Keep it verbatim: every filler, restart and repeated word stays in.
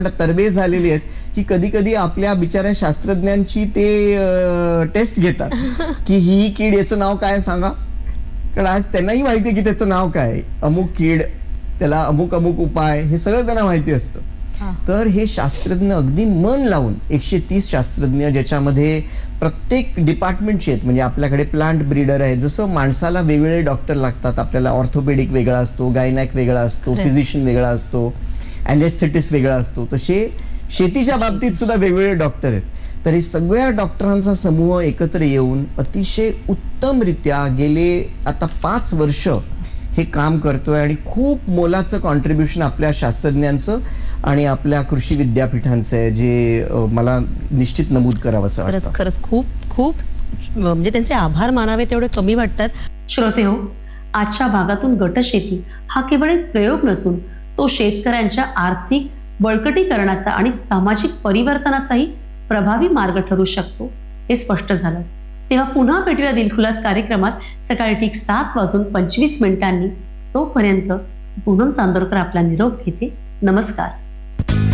तरबेज झालेली आहेत की कधी कधी आपल्या बिचाऱ्या शास्त्रज्ञांची ते टेस्ट घेतात की ही ही कीड याचं नाव काय सांगा, कारण आज त्यांनाही माहिती आहे की त्याचं नाव काय, अमुक कीड, त्याला अमुक अमुक उपाय, हे सगळं त्यांना माहिती असतं. तर हे शास्त्रज्ञ अगदी मन लावून एकशे तीस शास्त्रज्ञ, ज्याच्यामध्ये प्रत्येक डिपार्टमेंटचे आहेत. म्हणजे आपल्याकडे प्लांट ब्रीडर आहे, जसं माणसाला वेगवेगळे डॉक्टर लागतात, आपल्याला ऑर्थोपेडिक वेगळा असतो, गायनॅक वेगळा असतो, फिजिशियन वेगळा असतो, अनेस्थेटिस्ट वेगळा असतो, तसे शेतीच्या बाबतीत सुद्धा वेगवेगळे डॉक्टर आहेत. तर हे सगळ्या डॉक्टरांचा समूह एकत्र येऊन अतिशय उत्तमरित्या गेले आता पाच वर्ष हे काम करतोय आणि खूप मोलाचं कॉन्ट्रीब्युशन आपल्या शास्त्रज्ञांचं आणि आपल्या कृषी विद्यापीठांचं आहे, जे मला निश्चित नमूद करावंसं वाटतं. खरंच खरंच खूप खूप म्हणजे त्यांचे आभार मानावे तेवढे कमी वाटतात. श्रोते हो, आजच्या भागातून गटशेती हा केवळ एक प्रयोग नसून तो शेतकऱ्यांच्या आर्थिक बळकटीकरणाचा आणि सामाजिक परिवर्तनाचाही प्रभावी मार्ग ठरू शकतो हे स्पष्ट झालं. तेव्हा पुन्हा भेटूया दिलखुलास कार्यक्रमात सकाळी ठीक सात वाजून पंचवीस मिनिटांनी. तोपर्यंत पूनम चांदोरकर आपला निरोप घेते. नमस्कार.